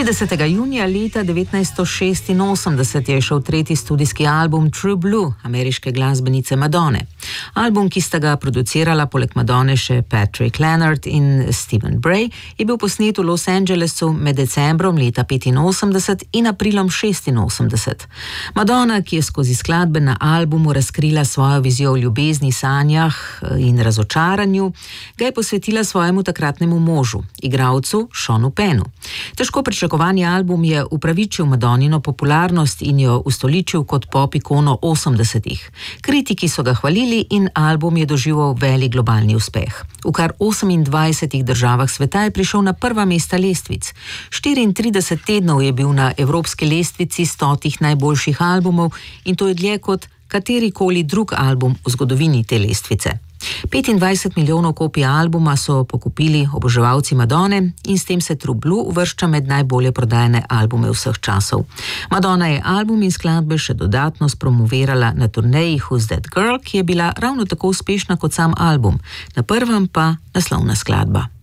30. junija leta 1986 je šel tretji studijski album True Blue ameriške glasbenice Madone. Album, ki sta ga producirala poleg Madone še Patrick Leonard in Stephen Bray, je bil posnet v Los Angelesu med decembrom leta 85 in aprilom 86. Madonna, ki je skozi skladbe na albumu razkrila svojo vizijo o ljubezni, sanjah in razočaranju, ga je posvetila svojemu takratnemu možu, igralcu Seanu Pennu. Težko pričakovani album je upravičil Madonnino popularnost in jo ustoličil kot pop ikono 80-ih. Kritiki so ga hvalili in album je doživel velik globalni uspeh. V kar 28 državah sveta je prišel na prva mesta lestvic. 34 tednov je bil na evropski lestvici 100 najboljših albumov in to je dlje kot katerikoli drug album v zgodovini te lestvice. 25 milijonov kopij albuma so pokupili oboževalci Madone in s tem se True Blue uvršča med najbolje prodajane albume vseh časov. Madonna je album in skladbe še dodatno spromovirala na turneji Who's That Girl, ki je bila ravno tako uspešna kot sam album. Na prvem pa naslovna skladba.